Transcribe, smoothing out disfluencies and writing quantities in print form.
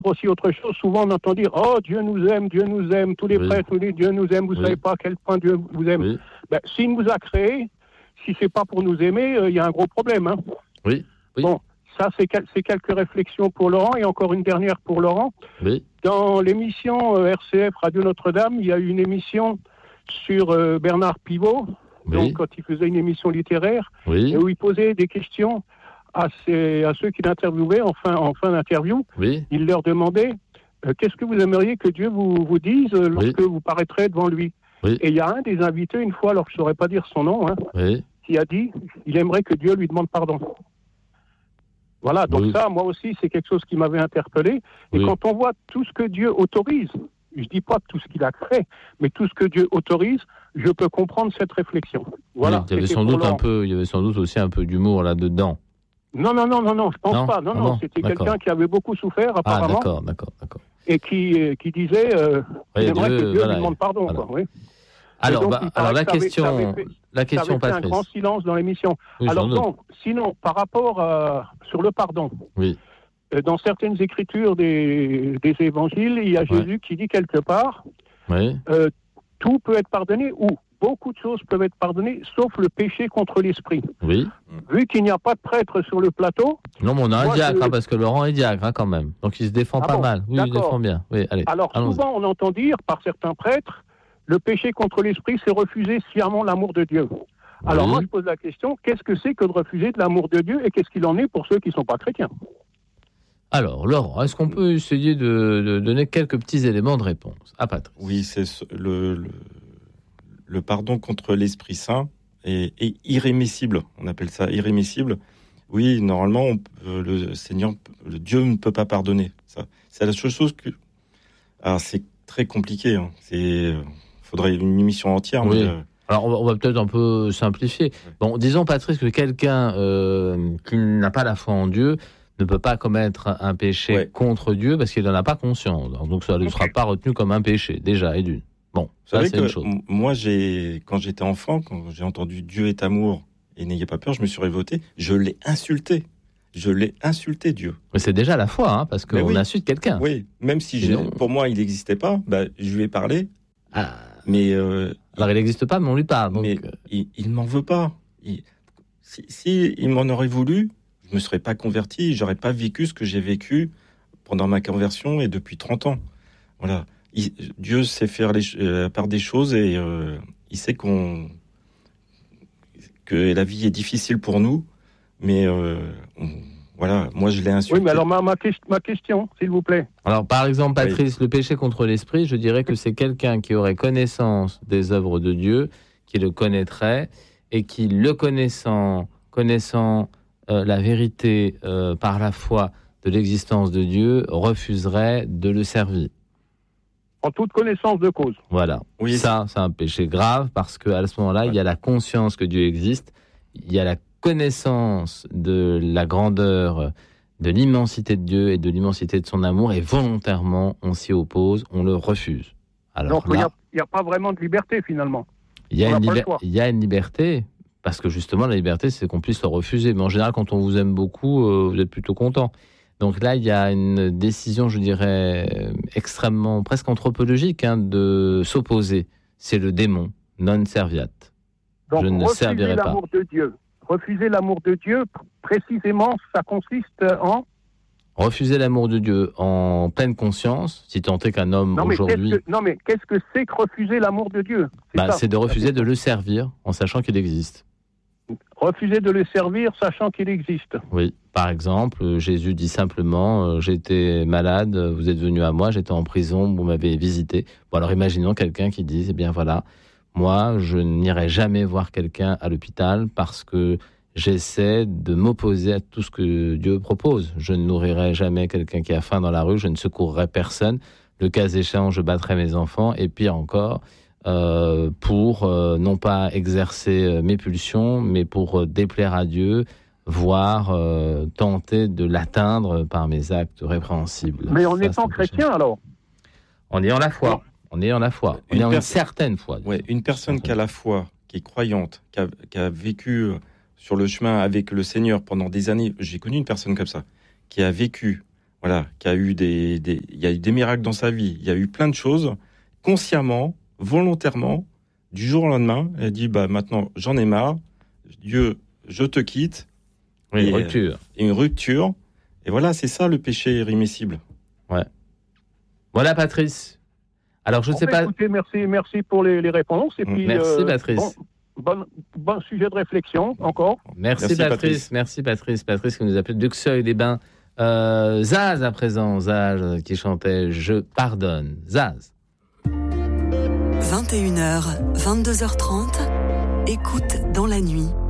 aussi autre chose. Souvent, on entend dire « Oh, Dieu nous aime, tous les prêtres nous disent Dieu nous aime, vous ne savez pas à quel point Dieu vous aime. Oui. » S'il nous a créés, si ce n'est pas pour nous aimer, il y a un gros problème. Hein. Oui. Bon, ça, c'est quelques réflexions pour Laurent, et encore une dernière pour Laurent. Oui. Dans l'émission RCF Radio Notre-Dame, il y a eu une émission sur Bernard Pivot, donc quand il faisait une émission littéraire, et où il posait des questions à ceux qui l'interviewaient en fin d'interview. Oui. Il leur demandait qu'est-ce que vous aimeriez que Dieu vous dise lorsque vous paraîtrez devant lui. Oui. Et il y a un des invités, une fois, alors je ne saurais pas dire son nom, qui a dit il aimerait que Dieu lui demande pardon. Voilà, donc ça, moi aussi, c'est quelque chose qui m'avait interpellé. Et quand on voit tout ce que Dieu autorise, je ne dis pas tout ce qu'il a créé, mais tout ce que Dieu autorise, je peux comprendre cette réflexion. Voilà. Il y avait sans doute aussi un peu d'humour là-dedans. Non, je pense pas. Non, c'était quelqu'un qui avait beaucoup souffert, apparemment. Ah, d'accord. Et qui disait il aimerait que Dieu lui demande pardon. Voilà. Quoi, Alors, la question, Patrice. un grand silence dans l'émission. Oui, alors bon, sinon, par rapport sur le pardon, dans certaines écritures des évangiles, il y a Jésus qui dit quelque part, tout peut être pardonné, ou beaucoup de choses peuvent être pardonnées, sauf le péché contre l'esprit. Oui. Vu qu'il n'y a pas de prêtre sur le plateau... Non, mais on a un diacre, parce que Laurent est diacre, quand même. Donc il se défend pas mal. Oui, il se défend bien. Oui, allez, alors, souvent, on entend dire, par certains prêtres, le péché contre l'esprit, c'est refuser sciemment l'amour de Dieu. Alors moi, je pose la question, qu'est-ce que c'est que de refuser de l'amour de Dieu, et qu'est-ce qu'il en est pour ceux qui ne sont pas chrétiens? Alors, Laurent, est-ce qu'on peut essayer de donner quelques petits éléments de réponse à Patrice? Oui, c'est le pardon contre l'Esprit Saint est irrémissible. On appelle ça irrémissible. Oui, normalement, le Seigneur, le Dieu ne peut pas pardonner. Ça, c'est la seule chose que... Alors, c'est très compliqué. Hein. Faudrait une émission entière. Oui. Mais, alors, on va peut-être un peu simplifier. Bon, disons, Patrice, que quelqu'un qui n'a pas la foi en Dieu ne peut pas commettre un péché contre Dieu parce qu'il n'en a pas conscience. Donc, ça ne sera pas retenu comme un péché, déjà, et d'une. Bon, ça, c'est une chose. Moi, quand j'étais enfant, quand j'ai entendu Dieu est amour et n'ayez pas peur, je me suis révolté. Je l'ai insulté. Dieu. Mais c'est déjà la foi, hein, parce qu'on insulte quelqu'un. Oui, même si pour moi, il n'existait pas, je lui ai parlé. Ah. Mais alors, il n'existe pas, mais on lui parle. Donc... Mais il ne m'en veut pas. Si il m'en aurait voulu, je ne me serais pas converti, j'aurais pas vécu ce que j'ai vécu pendant ma conversion et depuis 30 ans. Voilà. Dieu sait faire la part des choses et il sait que la vie est difficile pour nous, mais voilà, moi je l'ai insulté. Oui, mais alors ma question, s'il vous plaît. Alors par exemple, Patrice, le péché contre l'esprit, je dirais que c'est quelqu'un qui aurait connaissance des œuvres de Dieu, qui le connaîtrait et qui, le connaissant la vérité par la foi de l'existence de Dieu, refuserait de le servir. En toute connaissance de cause. Voilà. Oui, ça, c'est un péché grave parce qu'à ce moment-là, il y a la conscience que Dieu existe, il y a la connaissance de la grandeur, de l'immensité de Dieu et de l'immensité de son amour, et volontairement, on s'y oppose, on le refuse. Alors donc, il n'y a pas vraiment de liberté, finalement. Il y a une liberté, parce que justement, la liberté, c'est qu'on puisse le refuser. Mais en général, quand on vous aime beaucoup, vous êtes plutôt content. Donc là, il y a une décision, je dirais, extrêmement, presque anthropologique, de s'opposer. C'est le démon, non serviat. Donc, je ne servirai pas. Refuser l'amour de Dieu, précisément, ça consiste en... Refuser l'amour de Dieu en pleine conscience, si tant est qu'un homme aujourd'hui... mais qu'est-ce que c'est que refuser l'amour de Dieu? C'est de refuser de le servir en sachant qu'il existe. Refuser de le servir, sachant qu'il existe. Oui, par exemple, Jésus dit simplement j'étais malade, vous êtes venu à moi, j'étais en prison, vous m'avez visité. Bon, alors imaginons quelqu'un qui dit eh bien voilà, moi je n'irai jamais voir quelqu'un à l'hôpital parce que j'essaie de m'opposer à tout ce que Dieu propose. Je ne nourrirai jamais quelqu'un qui a faim dans la rue, je ne secourrai personne. Le cas échéant, je battrai mes enfants, et pire encore, pour non pas exercer mes pulsions, mais pour déplaire à Dieu, voire tenter de l'atteindre par mes actes répréhensibles. Mais en étant chrétien, alors? En ayant la foi. En ayant la foi. En ayant une certaine foi. Ouais, une personne qui a la foi, qui est croyante, qui a vécu sur le chemin avec le Seigneur pendant des années. J'ai connu une personne comme ça, qui a vécu voilà, qui a eu il y a eu des miracles dans sa vie, il y a eu plein de choses, consciemment, volontairement, du jour au lendemain, elle a dit, maintenant, j'en ai marre, Dieu, je te quitte. Oui, une rupture. Une rupture. Et voilà, c'est ça le péché irrémissible. Ouais. Voilà, Patrice. Alors, je ne sais pas. Écoutez, merci pour les réponses. Et puis, merci, Patrice. Bon sujet de réflexion, encore. Merci Patrice. Merci, Patrice. Patrice qui nous appelle d'Uxeuil-les-Bains. Zaz, à présent. Zaz qui chantait « Je pardonne ». Zaz. 21h, 22h30, écoute dans la nuit.